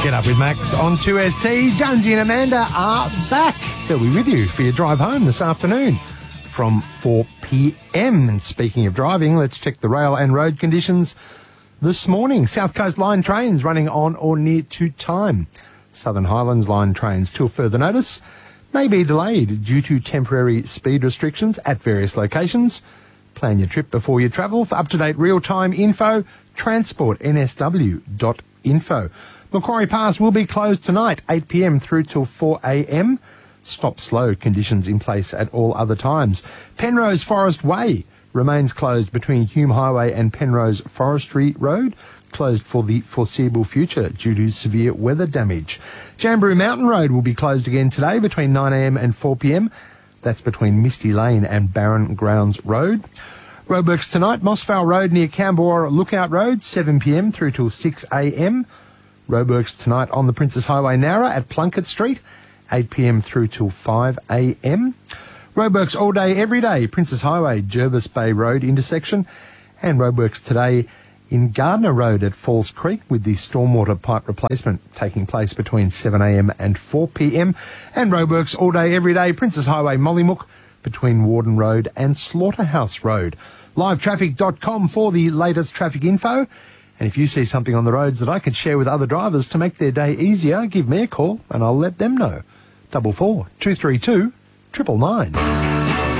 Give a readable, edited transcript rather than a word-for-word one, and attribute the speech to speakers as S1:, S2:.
S1: Get Up with Max on 2ST. Jonesy and Amanda are back. They'll be with you for your drive home this afternoon from 4 p.m. And speaking of driving, let's check the rail and road conditions this morning. South Coast Line trains running on or near to time. Southern Highlands Line trains, till further notice, may be delayed due to temporary speed restrictions at various locations. Plan your trip before you travel. For up-to-date real-time info, transportnsw.info. Macquarie Pass will be closed tonight, 8 p.m. through till 4 a.m. Stop slow conditions in place at all other times. Penrose Forest Way remains closed between Hume Highway and Penrose Forestry Road, closed for the foreseeable future due to severe weather damage. Jamberoo Mountain Road will be closed again today between 9 a.m. and 4 p.m. That's between Misty Lane and Barron Grounds Road. Roadworks tonight, Mossvale Road near Camberwell Lookout Road, 7 p.m. through till 6 a.m. Roadworks tonight on the Princess Highway Nowra at Plunkett Street, 8 p.m. through till 5 a.m. Roadworks all day, every day, Princess Highway, Jervis Bay Road intersection. And roadworks today in Gardner Road at Falls Creek with the stormwater pipe replacement taking place between 7 a.m. and 4 p.m. And roadworks all day, every day, Princess Highway, Mollymook between Warden Road and Slaughterhouse Road. Livetraffic.com for the latest traffic info. And if you see something on the roads that I could share with other drivers to make their day easier, give me a call and I'll let them know. 44 232 999.